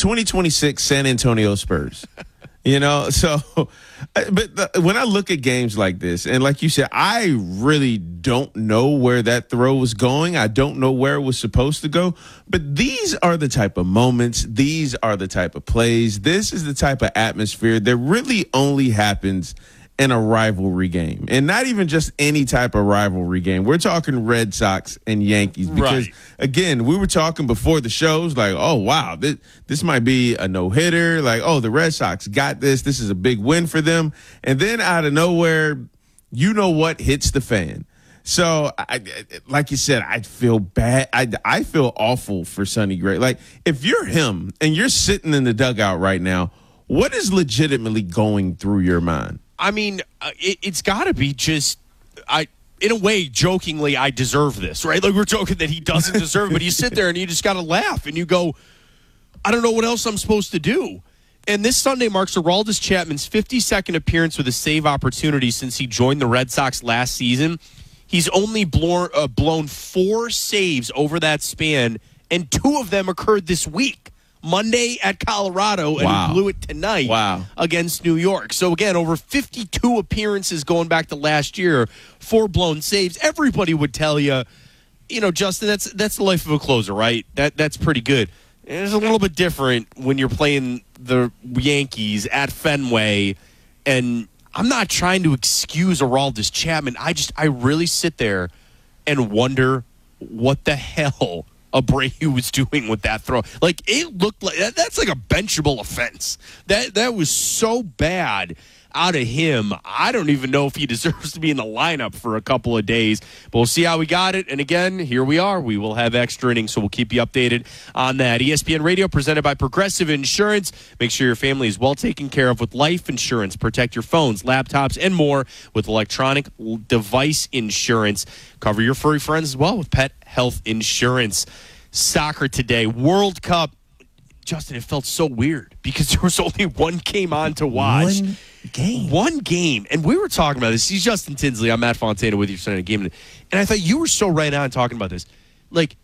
2026 San Antonio Spurs. So, but when I look at games like this, and like you said, I really don't know where that throw was going. I don't know where it was supposed to go. But these are the type of moments. These are the type of plays. This is the type of atmosphere that really only happens in a rivalry game, and not even just any type of rivalry game. We're talking Red Sox and Yankees because, again, we were talking before the shows like, oh, wow, this might be a no-hitter. Like, oh, the Red Sox got this. This is a big win for them. And then out of nowhere, you know what hits the fan. So, like you said, I feel bad. I feel awful for Sonny Gray. Like, if you're him and you're sitting in the dugout right now, what is legitimately going through your mind? I mean, it's got to be just, in a way, jokingly, I deserve this, right? Like, we're joking that he doesn't deserve it, but you sit there and you just got to laugh and you go, I don't know what else I'm supposed to do. And this Sunday marks Aroldis Chapman's 52nd appearance with a save opportunity since he joined the Red Sox last season. He's only blown 4 saves over that span, and 2 of them occurred this week. Monday at Colorado, and he blew it tonight against New York. So, again, over 52 appearances going back to last year, 4 blown saves. Everybody would tell you, Justin, that's the life of a closer, right? That's pretty good. And it's a little bit different when you're playing the Yankees at Fenway, and I'm not trying to excuse Aroldis Chapman. I really sit there and wonder what the hell Abreu was doing with that throw. Like, it looked like that's like a benchable offense. That was so bad out of him. I don't even know if he deserves to be in the lineup for a couple of days, but we'll see how we got it. And again, here we are. We will have extra innings, so we'll keep you updated on that. ESPN Radio presented by Progressive Insurance. Make sure your family is well taken care of with life insurance. Protect your phones, laptops, and more with electronic device insurance. Cover your furry friends as well with pet health insurance. Soccer today, World Cup. Justin, it felt so weird because there was only one game on to watch. One game. And we were talking about this. He's Justin Tinsley. I'm Matt Fontana with you for Sunday Game. And I thought you were so right on talking about this. Like,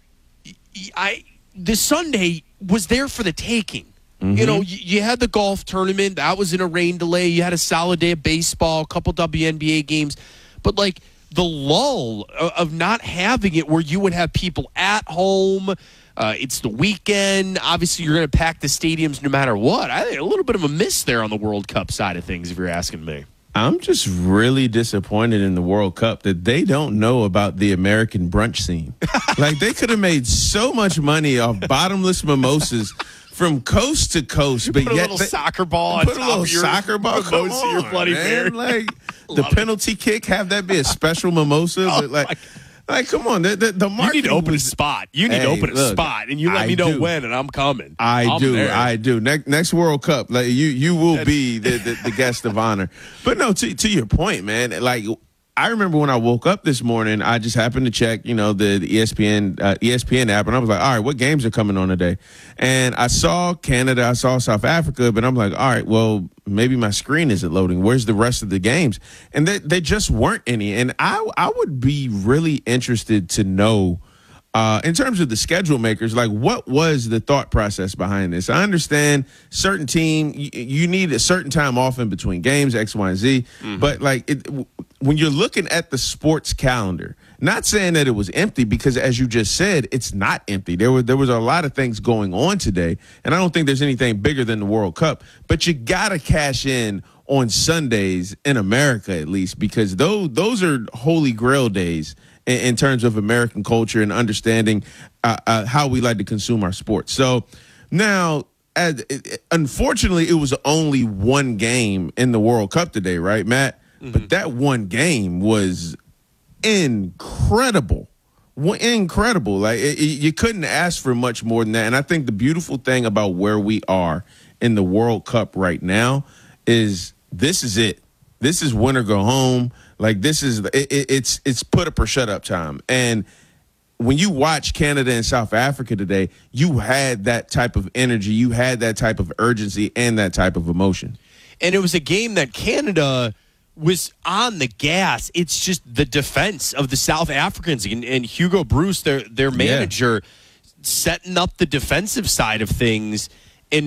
the Sunday was there for the taking. Mm-hmm. You had the golf tournament. That was in a rain delay. You had a solid day of baseball, a couple WNBA games. But, like, the lull of not having it where you would have people at home. It's the weekend. Obviously, you're going to pack the stadiums no matter what. I think a little bit of a miss there on the World Cup side of things, if you're asking me. I'm just really disappointed in the World Cup that they don't know about the American brunch scene. Like, they could have made so much money off bottomless mimosas from coast to coast, but put yet a little soccer ball on put a little soccer ball. Come on, your Bloody Mary. Like the penalty kick, have that be a special mimosa. But like, come on, the market. You need to open a spot. You need to open a spot, and you let me know when, and I'm coming. I do. Next World Cup, like you will be the guest of honor. But no, to your point, man. Like, I remember when I woke up this morning, I just happened to check, the ESPN app, and I was like, all right, what games are coming on today? And I saw Canada, I saw South Africa, but I'm like, all right, well, maybe my screen isn't loading. Where's the rest of the games? And they just weren't any. And I would be really interested to know, in terms of the schedule makers, like, what was the thought process behind this? I understand certain team, you need a certain time off in between games, X, Y, and Z. Mm-hmm. But when you're looking at the sports calendar, not saying that it was empty, because as you just said, it's not empty. There was a lot of things going on today, and I don't think there's anything bigger than the World Cup. But you got to cash in on Sundays in America, at least, because those are holy grail days in terms of American culture and understanding how we like to consume our sports. So now, unfortunately, it was only one game in the World Cup today, right, Matt? Mm-hmm. But that one game was incredible. Incredible. Like, you couldn't ask for much more than that. And I think the beautiful thing about where we are in the World Cup right now is this is it. This is win or go home. Like, this is it's put up or shut up time. And when you watch Canada and South Africa today, you had that type of energy, you had that type of urgency, and that type of emotion. And it was a game that Canada was on the gas. It's just the defense of the South Africans and Hugo Bruce, their manager, setting up the defensive side of things.